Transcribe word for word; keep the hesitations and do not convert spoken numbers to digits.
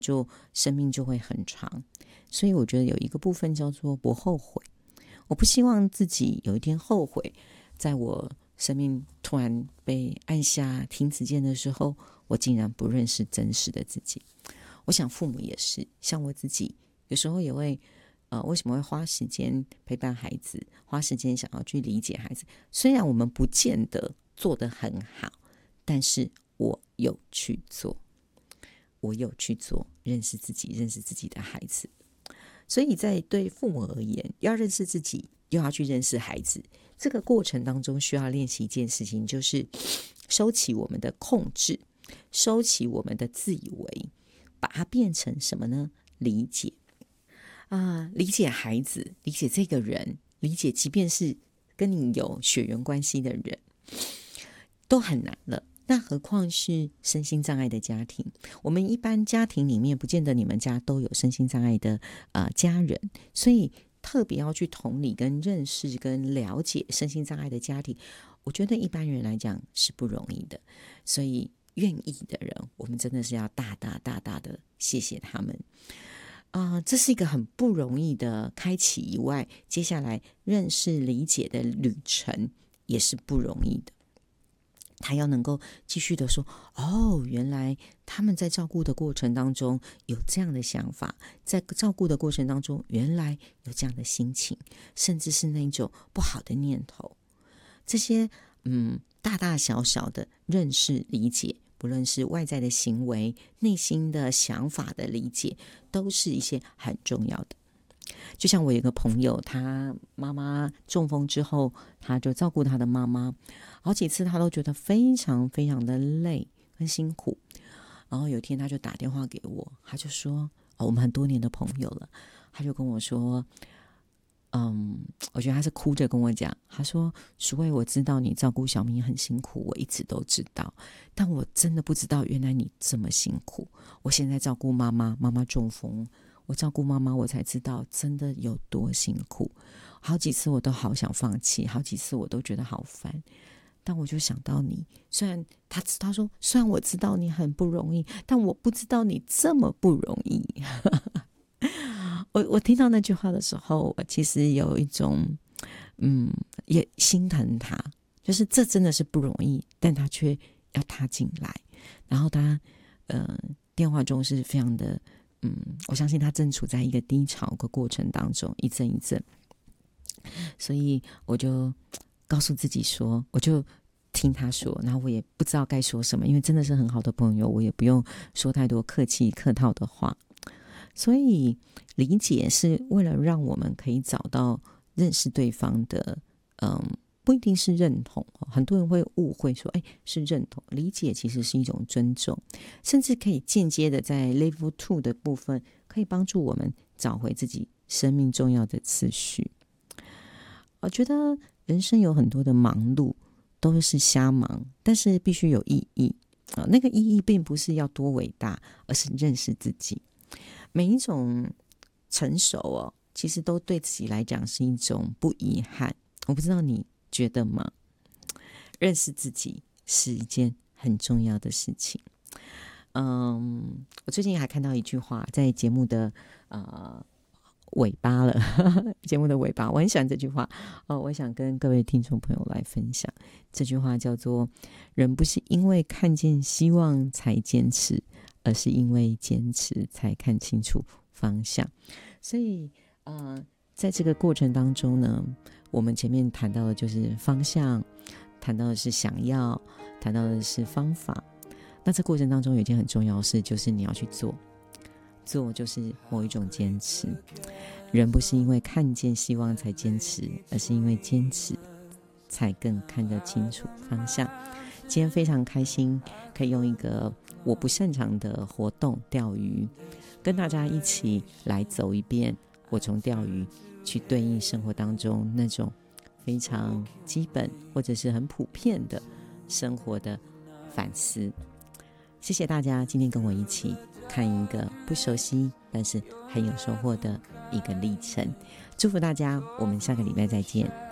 就生命就会很长。所以我觉得有一个部分叫做不后悔，我不希望自己有一天后悔，在我生命突然被按下停止键的时候，我竟然不认识真实的自己。我想父母也是，像我自己有时候也会呃，为什么会花时间陪伴孩子，花时间想要去理解孩子，虽然我们不见得做得很好，但是我有去做，我有去做，认识自己，认识自己的孩子。所以在对父母而言，要认识自己又要去认识孩子，这个过程当中需要练习一件事情，就是收起我们的控制，收起我们的自以为，把它变成什么呢？理解啊，理解孩子，理解这个人，理解即便是跟你有血缘关系的人都很难了，那何况是身心障碍的家庭。我们一般家庭里面不见得你们家都有身心障碍的、呃、家人，所以特别要去同理跟认识跟了解身心障碍的家庭，我觉得一般人来讲是不容易的。所以愿意的人，我们真的是要大大大大的谢谢他们啊、呃！这是一个很不容易的开启以外，接下来认识理解的旅程也是不容易的。他要能够继续的说，哦，原来他们在照顾的过程当中有这样的想法，在照顾的过程当中原来有这样的心情，甚至是那种不好的念头，这些嗯大大小小的认识理解，不论是外在的行为，内心的想法的理解，都是一些很重要的。就像我有一个朋友，他妈妈中风之后，他就照顾他的妈妈，好几次他都觉得非常非常的累跟辛苦。然后有一天他就打电话给我，他就说、哦、我们很多年的朋友了，他就跟我说嗯，我觉得他是哭着跟我讲，他说淑慧，我知道你照顾小明很辛苦，我一直都知道，但我真的不知道原来你这么辛苦。我现在照顾妈妈，妈妈中风，我照顾妈妈，我才知道真的有多辛苦。好几次我都好想放弃，好几次我都觉得好烦，但我就想到你，虽然他他说虽然我知道你很不容易，但我不知道你这么不容易。我我听到那句话的时候，我其实有一种嗯也心疼他，就是这真的是不容易，但他却要踏进来，然后他呃电话中是非常的嗯，我相信他正处在一个低潮的过程当中，一阵一阵，所以我就告诉自己说，我就听他说，然后我也不知道该说什么，因为真的是很好的朋友，我也不用说太多客气客套的话。所以理解是为了让我们可以找到认识对方的嗯，不一定是认同，很多人会误会说哎，是认同。理解其实是一种尊重，甚至可以间接的在 level two 的部分可以帮助我们找回自己生命重要的次序。我觉得人生有很多的忙碌都是瞎忙，但是必须有意义、呃、那个意义并不是要多伟大，而是认识自己。每一种成熟哦，其实都对自己来讲是一种不遗憾。我不知道你觉得吗？认识自己是一件很重要的事情。嗯，我最近还看到一句话，在节目的呃尾巴了，节目的尾巴，我很喜欢这句话哦，我想跟各位听众朋友来分享。这句话叫做：人不是因为看见希望才坚持，而是因为坚持才看清楚方向。所以呃，在这个过程当中呢，我们前面谈到的就是方向，谈到的是想要，谈到的是方法。那这过程当中有一件很重要的事，就是你要去做，做就是某一种坚持。人不是因为看见希望才坚持，而是因为坚持才更看得清楚方向。今天非常开心，可以用一个我不擅长的活动钓鱼，跟大家一起来走一遍我从钓鱼去对应生活当中那种非常基本或者是很普遍的生活的反思。谢谢大家今天跟我一起看一个不熟悉但是很有收获的一个历程。祝福大家，我们下个礼拜再见。